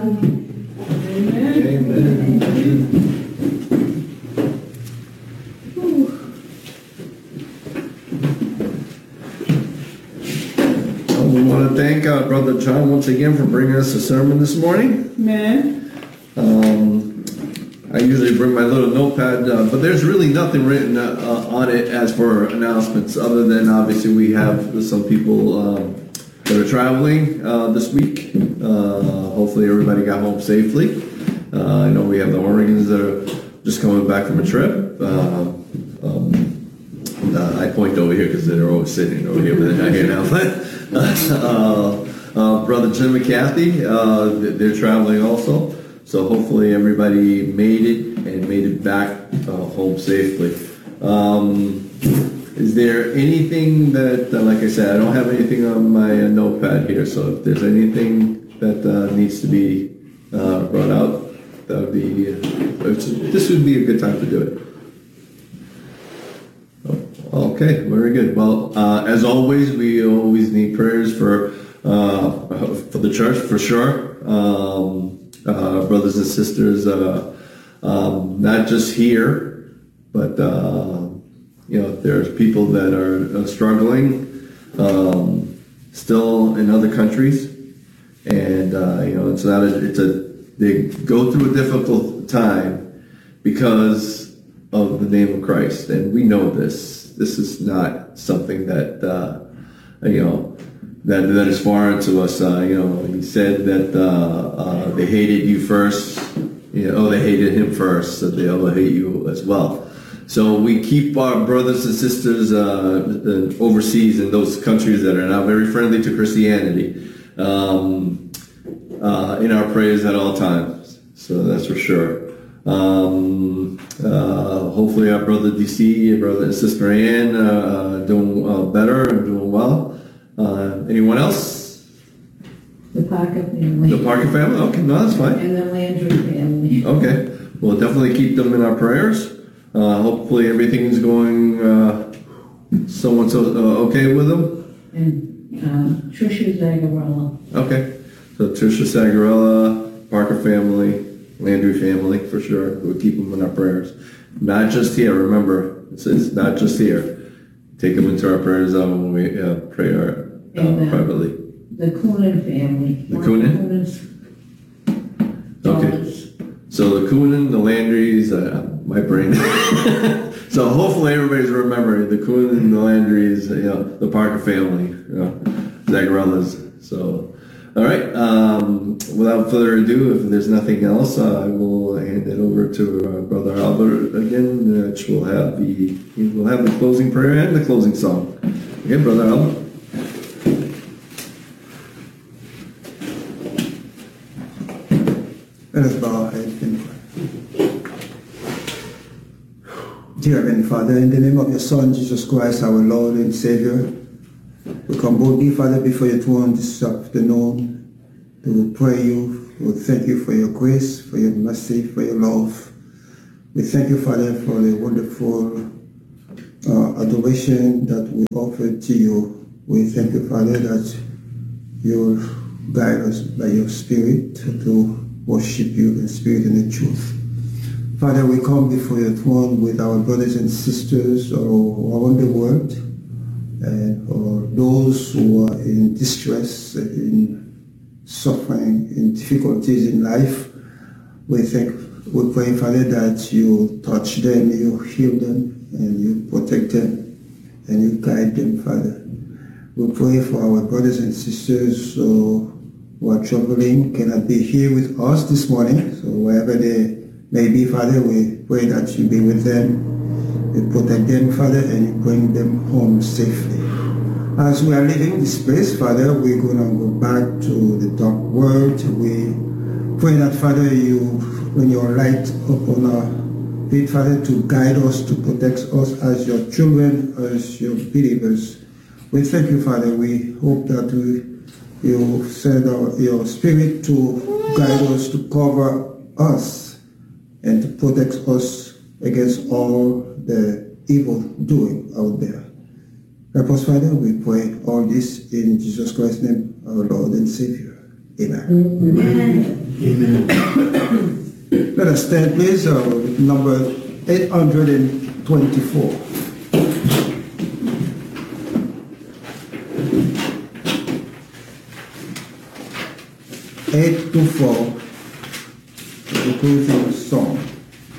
We want to thank Brother John once again for bringing us a sermon this morning. Amen. I usually bring my little notepad, but there's really nothing written on it as for announcements, other than obviously we have some people that are traveling this week. Hopefully everybody got home safely. I know we have the Oregons that are just coming back from a trip. I point over here because they're always sitting over here, but they're not here now. Brother Jim and Kathy, they're traveling also. So hopefully everybody made it and made it back home safely. Is there anything that, like I said, I don't have anything on my notepad here. So if there's anything that needs to be brought out, that would be. This would be a good time to do it. Okay, very good. Well, as always, we always need prayers for the church, for sure. Brothers and sisters, not just here, but there's people that are struggling still in other countries, and they go through a difficult time because of the name of Christ, and we know this. This is not something that that is foreign to us. He said that they hated you first. They hated him first, so they'll hate you as well. So we keep our brothers and sisters overseas in those countries that are not very friendly to Christianity in our prayers at all times. So that's for sure. Hopefully our brother DC, brother and sister Ann doing better and doing well. Anyone else? The Parker family. The Parker family? Okay, no, that's fine. And the Landry family. Okay, we'll definitely keep them in our prayers. Hopefully everything's going somewhat okay with them. And Trisha Zagarella. Okay, so Trisha Zagarella, Parker family, Landry family, for sure. We'll keep them in our prayers. Not just here, remember, it's not just here. Take them into our prayers when we pray privately. The Coonan family. The Coonan? Okay. So the Coonan, the Landrys, my brain. So hopefully everybody's remembering the Coonan, the Landrys, the Parker family, Zagarellas. So. All right. Without further ado, if there's nothing else, I will hand it over to Brother Albert again, which will have the closing prayer and the closing song. Okay, Brother Albert. Let us bow our heads and pray. Dear Heavenly Father, in the name of your Son, Jesus Christ, our Lord and Savior, we come boldly, Father, before your throne this afternoon to pray you. We thank you for your grace, for your mercy, for your love. We thank you, Father, for the wonderful adoration that we offer to you. We thank you, Father, that you guide us by your Spirit to worship you in spirit and in truth. Father, we come before your throne with our brothers and sisters all around the world, and for those who are in distress, in suffering, in difficulties in life. We pray, Father, that you touch them, you heal them, and you protect them, and you guide them, Father. We pray for our brothers and sisters who are traveling, cannot be here with us this morning. So wherever they may be, Father, we pray that you be with them, you protect them, Father, and you bring them home safely. As we are leaving this place, Father, we're going to go back to the dark world. We pray that, Father, you bring your light upon our feet, Father, to guide us, to protect us as your children, as your believers. We thank you, Father. We hope that you send your Spirit to guide us, to cover us, and to protect us against all the evil doing out there. Help us, Father, we pray all this in Jesus Christ's name, our Lord and Savior. Amen. Amen. Let us stand, please. Number 824. 824. The closing song.